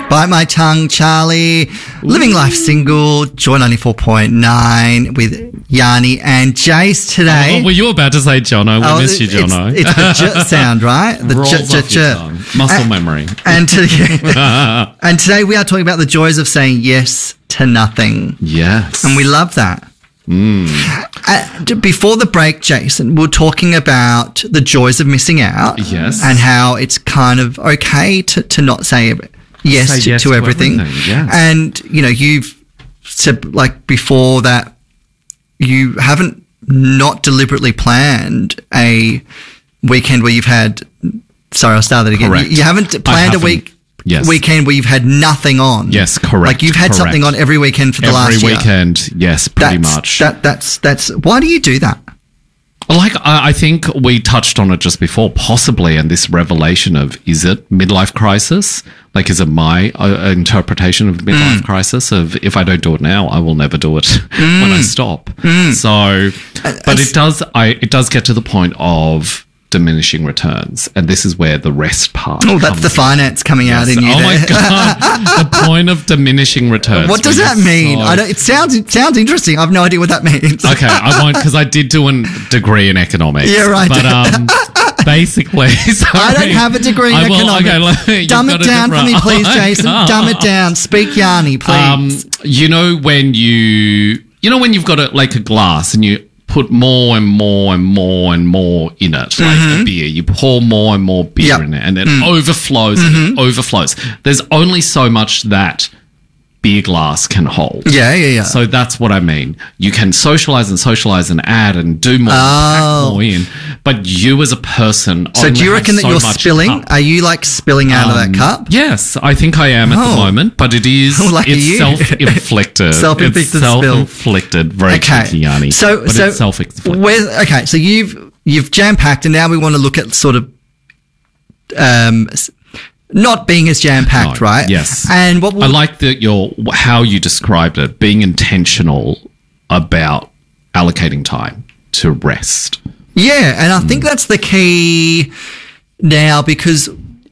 Bite My Tongue, Charlie. Living Life Single, Joy 94.9 with Yanni and Jace today. Were you about to say Jono? We missed you, Jono. It's the j sound, right? The Rolls off your tongue. Muscle memory. And today we are talking about the joys of saying yes to nothing. Yes. And we love that. Before the break, Jason, we were talking about the joys of missing out. Yes. And how it's kind of okay to not say yes to everything. Yes. And, you know, you've said, like, before that you haven't not deliberately planned a weekend where you've had... Sorry, I'll start that again. Correct. You haven't planned a weekend where you've had nothing on. Yes, correct. Like you've had something on every weekend for the last year. Every weekend, yes, pretty much. That's why do you do that? Like, I think we touched on it just before, possibly, and this revelation of, is it midlife crisis? Like, is it my interpretation of midlife crisis of, if I don't do it now, I will never do it when I stop. So, but it does get to the point of diminishing returns, and this is where the rest part that's the finance coming out in you. Oh my god, the point of diminishing returns. What does that mean? It sounds interesting. I've no idea what that means. Okay, I won't, because I did do a degree in economics. Yeah, right. But basically, I don't have a degree in economics. Okay, dumb it down for me, please, Jason. Dumb it down. Speak Yanni, please. You know when you've got a glass and you put more and more and more and more in it, like a beer. You pour more and more beer in it, and it overflows and it overflows. There's only so much that beer glass can hold. Yeah. So that's what I mean. You can socialize and add and do more, pack more in, but you as a person. So do you reckon that you're spilling? Cup. Are you like spilling out of that cup? Yes, I think I am at the moment, but it is it's self-inflicted. Self-inflicted. Very tricky, Yanni. So it's self-inflicted. So you've jam-packed, and now we want to look at sort of not being as jam-packed, right? Yes. And I like how you described it, being intentional about allocating time to rest. Yeah, and I think that's the key now, because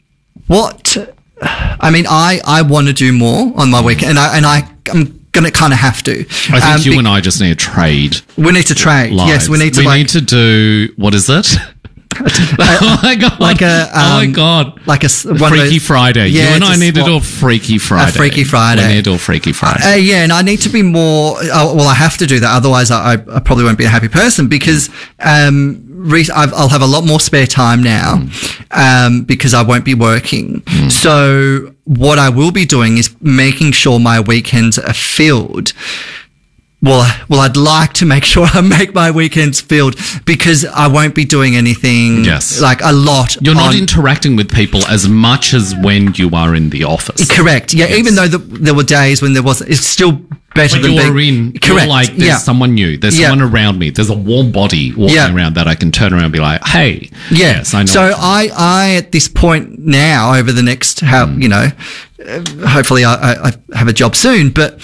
I want to do more on my weekend, and I'm going to kind of have to. I think you and I just need to trade. We need to trade. Lives. Yes, we need to. We need to do, what is it? Oh my god! Like a Freaky Friday. Yeah, you and I need to do a Freaky Friday. A Freaky Friday. We need to do a Freaky Friday. And I need to be more. I have to do that. Otherwise, I probably won't be a happy person, because I'll have a lot more spare time now because I won't be working. So what I will be doing is making sure my weekends are filled. Well, I'd like to make sure I make my weekends filled, because I won't be doing anything like a lot. You're not interacting with people as much as when you are in the office. Correct. Yeah, even though there were days when there wasn't, it's still better than being... Correct. You're like, there's someone new. There's someone around me. There's a warm body walking around that I can turn around and be like, hey. Yeah. Yes, I know. So I at this point now, over the next, hopefully I have a job soon, but...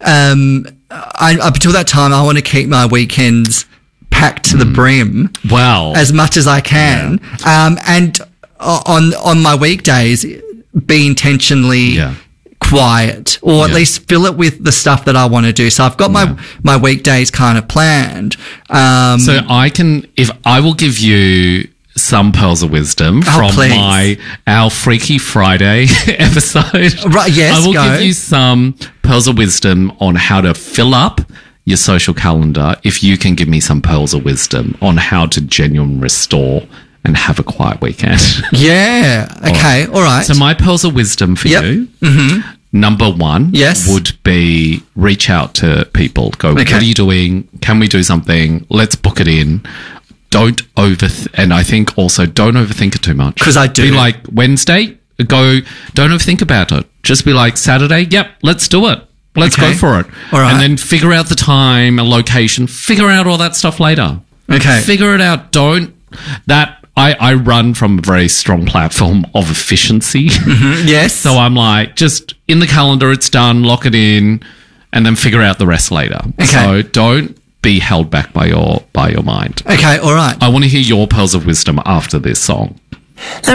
up until that time, I want to keep my weekends packed to the brim. Wow. As much as I can. Yeah. And on my weekdays, be intentionally quiet, or at least fill it with the stuff that I want to do. So I've got my weekdays kind of planned. So I will give you some pearls of wisdom from our Freaky Friday episode. Right, yes, I will give you some pearls of wisdom on how to fill up your social calendar, if you can give me some pearls of wisdom on how to genuinely restore and have a quiet weekend. Yeah. Okay. All right. So my pearls of wisdom for you. Number one would be reach out to people. Go, what are you doing? Can we do something? Let's book it in. Don't and I think also don't overthink it too much. Because I do. Be like, Wednesday, don't overthink about it. Just be like, Saturday, yep, let's do it. Let's go for it. All right. And then figure out the time, a location, figure out all that stuff later. Okay. Figure it out. I run from a very strong platform of efficiency. Yes. So I'm like, just in the calendar, it's done, lock it in, and then figure out the rest later. Okay. So don't be held back by your mind. Okay, all right. I want to hear your pearls of wisdom after this song.